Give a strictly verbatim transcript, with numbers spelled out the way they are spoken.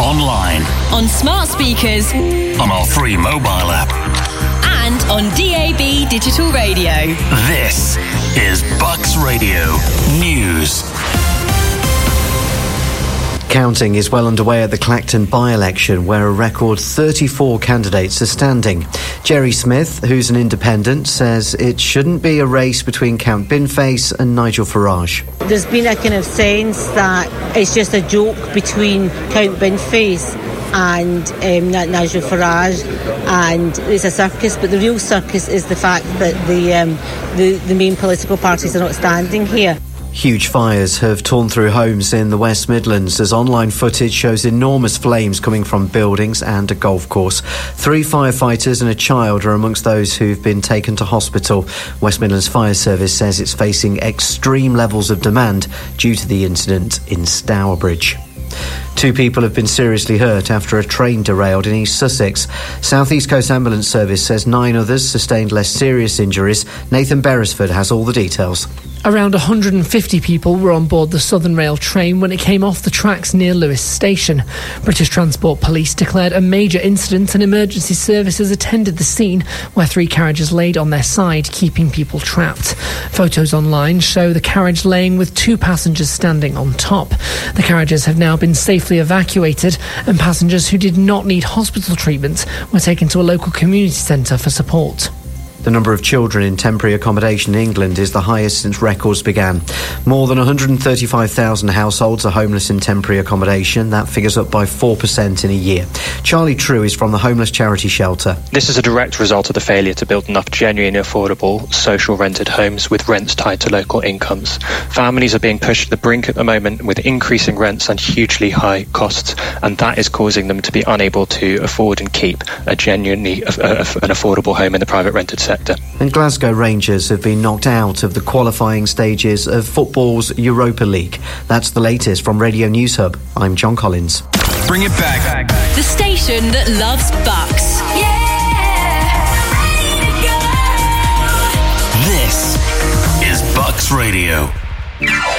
online, on smart speakers, on our free mobile app, and on D A B digital radio. This is Bucks Radio News. Counting is well underway at the Clacton by-election, where a record thirty-four candidates are standing. Jerry Smith, who's an independent, says it shouldn't be a race between Count Binface and Nigel Farage. There's been a kind of sense that it's just a joke between Count Binface and um, Nigel Farage, and it's a circus, but the real circus is the fact that the, um, the, the main political parties are not standing here. Huge fires have torn through homes in the West Midlands as online footage shows enormous flames coming from buildings and a golf course. Three firefighters and a child are amongst those who've been taken to hospital. West Midlands Fire Service says it's facing extreme levels of demand due to the incident in Stourbridge. Two people have been seriously hurt after a train derailed in East Sussex. South East Coast Ambulance Service says nine others sustained less serious injuries. Nathan Beresford has all the details. Around one hundred fifty people were on board the Southern Rail train when it came off the tracks near Lewes Station. British Transport Police declared a major incident and emergency services attended the scene, where three carriages laid on their side, keeping people trapped. Photos online show the carriage laying with two passengers standing on top. The carriages have now been safely evacuated, and passengers who did not need hospital treatment were taken to a local community centre for support. The number of children in temporary accommodation in England is the highest since records began. More than one hundred thirty-five thousand households are homeless in temporary accommodation. That figure's up by four percent in a year. Charlie True is from the Homeless Charity Shelter. This is a direct result of the failure to build enough genuine, affordable, social rented homes with rents tied to local incomes. Families are being pushed to the brink at the moment with increasing rents and hugely high costs, and that is causing them to be unable to afford and keep a genuinely uh, an affordable home in the private rented sector. And Glasgow Rangers have been knocked out of the qualifying stages of football's Europa League. That's the latest from Radio News Hub. I'm John Collins. Bring it back. The station that loves Bucks. Yeah! This is Bucks Radio.